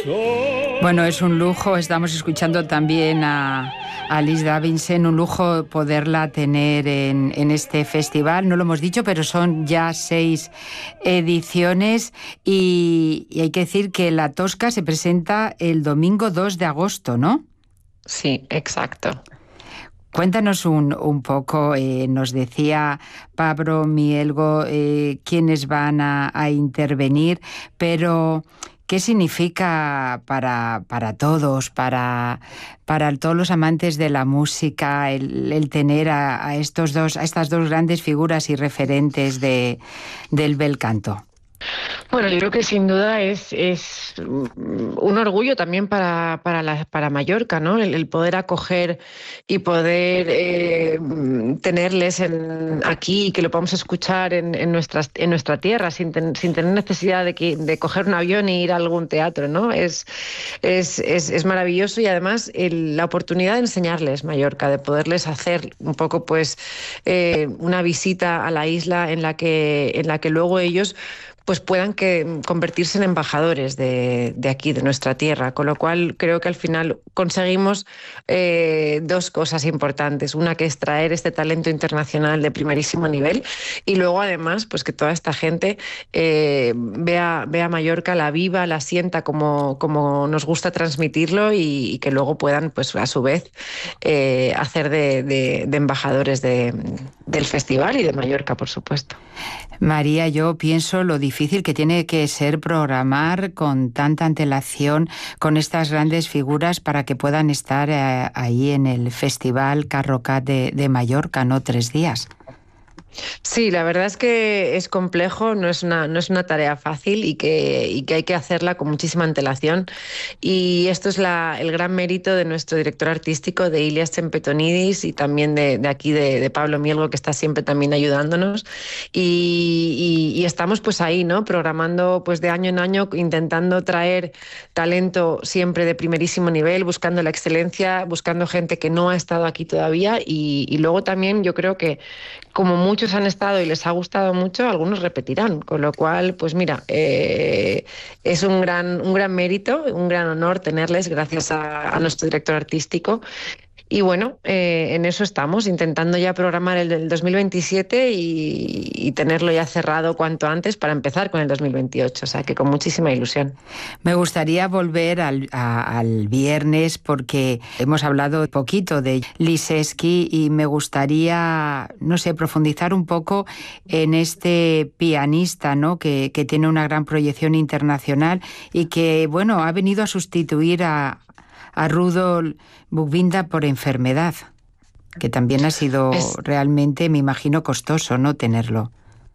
Bueno, es un lujo, estamos escuchando también a Alice Davidson, un lujo poderla tener en este festival, no lo hemos dicho, pero son ya 6 ediciones y hay que decir que La Tosca se presenta el domingo 2 de agosto, ¿no? Sí, exacto. Cuéntanos un poco, nos decía Pablo Mielgo quiénes van a intervenir, pero ¿qué significa para todos, para todos los amantes de la música, el tener a estas dos grandes figuras y referentes del bel canto? Bueno, yo creo que sin duda es un orgullo también para Mallorca, ¿no? El poder acoger y poder tenerles aquí y que lo podamos escuchar en nuestra tierra sin tener necesidad de coger un avión e ir a algún teatro, ¿no? Es maravilloso y además la oportunidad de enseñarles Mallorca, de poderles hacer un poco pues una visita a la isla en la que luego ellos pues puedan convertirse en embajadores de aquí, de nuestra tierra. Con lo cual creo que al final conseguimos 2 cosas importantes. Una, que es traer este talento internacional de primerísimo nivel, y luego además pues que toda esta gente vea Mallorca, la viva, la sienta como nos gusta transmitirlo y que luego puedan pues a su vez hacer de embajadores del festival y de Mallorca, por supuesto. María, yo pienso lo difícil que tiene que ser programar con tanta antelación con estas grandes figuras para que puedan estar ahí en el Festival Carrocat de Mallorca, ¿no? 3 días. Sí, la verdad es que es complejo, no es una tarea fácil y que hay que hacerla con muchísima antelación. Y esto es el gran mérito de nuestro director artístico, de Ilias Tempetonidis, y también de aquí de Pablo Mielgo, que está siempre también ayudándonos. Y estamos pues ahí, ¿no? Programando pues de año en año, intentando traer talento siempre de primerísimo nivel, buscando la excelencia, buscando gente que no ha estado aquí todavía y luego también yo creo que como muchos han estado y les ha gustado mucho, algunos repetirán, con lo cual, pues mira, es un gran mérito, un gran honor tenerles gracias a nuestro director artístico. Y bueno, en eso estamos, intentando ya programar el del 2027 y tenerlo ya cerrado cuanto antes para empezar con el 2028, o sea que con muchísima ilusión. Me gustaría volver al viernes porque hemos hablado poquito de Liseski y me gustaría, no sé, profundizar un poco en este pianista, ¿no? que tiene una gran proyección internacional y que, bueno, ha venido a sustituir a Rudolf Buchbinder por enfermedad, que también ha sido realmente, me imagino, costoso, ¿no? Tenerlo.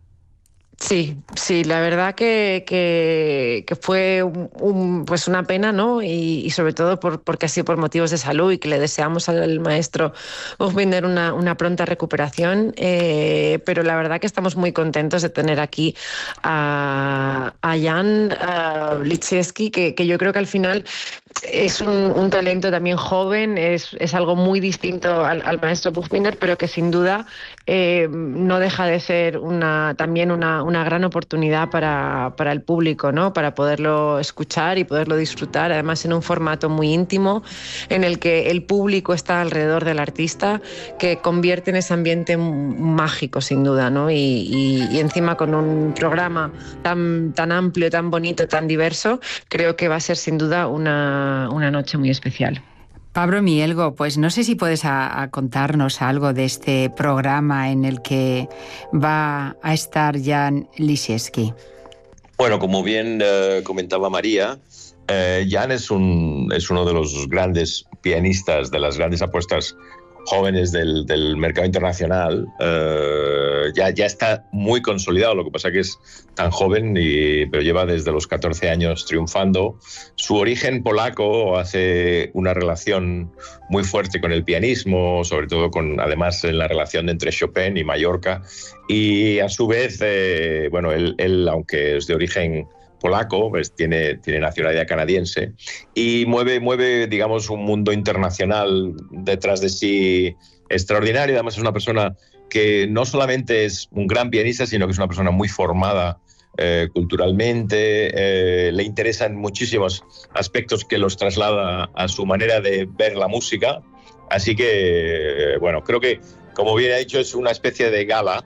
Sí, la verdad que fue pues una pena, ¿no? Y sobre todo porque ha sido por motivos de salud y que le deseamos al maestro Buchbinder una pronta recuperación. Pero la verdad que estamos muy contentos de tener aquí a Jan Liszewski, que yo creo que al final es un talento también joven, es algo muy distinto al maestro Buchbinder, pero que sin duda no deja de ser también una gran oportunidad para el público, ¿no? Para poderlo escuchar y poderlo disfrutar, además en un formato muy íntimo en el que el público está alrededor del artista, que convierte en ese ambiente mágico sin duda, ¿no? Y encima con un programa tan amplio, tan bonito, tan diverso, creo que va a ser sin duda una noche muy especial. Pablo Mielgo, pues no sé si puedes a contarnos algo de este programa en el que va a estar Jan Liszewski. Bueno, como bien comentaba María, Jan es uno de los grandes pianistas, de las grandes apuestas jóvenes del mercado internacional. Ya está muy consolidado, lo que pasa que es tan joven, pero lleva desde los 14 años triunfando. Su origen polaco hace una relación muy fuerte con el pianismo, sobre todo además en la relación entre Chopin y Mallorca, y a su vez, bueno, él, aunque es de origen polaco, pues tiene nacionalidad canadiense y mueve, digamos, un mundo internacional detrás de sí extraordinario. Además es una persona que no solamente es un gran pianista, sino que es una persona muy formada culturalmente, le interesan muchísimos aspectos que los traslada a su manera de ver la música. Así que, bueno, creo que, como bien ha dicho, es una especie de gala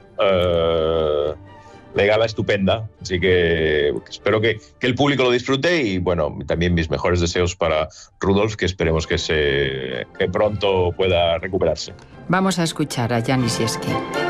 estupenda, así que espero que el público lo disfrute y bueno, también mis mejores deseos para Rudolf, que esperemos que pronto pueda recuperarse. Vamos a escuchar a Jan Lisiecki.